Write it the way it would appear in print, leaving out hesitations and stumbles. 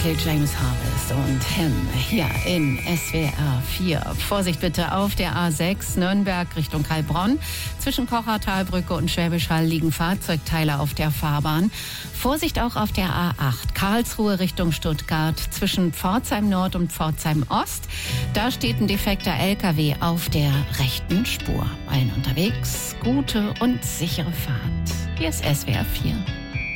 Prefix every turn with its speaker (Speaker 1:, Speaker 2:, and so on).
Speaker 1: Onkel James Harvest und Him hier in SWR 4. Vorsicht bitte auf der A6 Nürnberg Richtung Heilbronn. Zwischen Kochertalbrücke und Schwäbisch Hall liegen Fahrzeugteile auf der Fahrbahn. Vorsicht auch auf der A8 Karlsruhe Richtung Stuttgart zwischen Pforzheim Nord und Pforzheim Ost. Da steht ein defekter LKW auf der rechten Spur. Allen unterwegs gute und sichere Fahrt. Hier ist SWR 4.